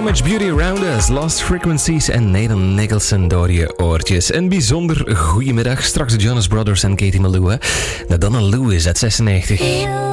Much Beauty Around Us, Lost Frequencies en Nathan Nicholson door je oortjes. Een bijzonder goedemiddag. Straks de Jonas Brothers en Katie Malou. Hè. De Donna Lewis uit 96.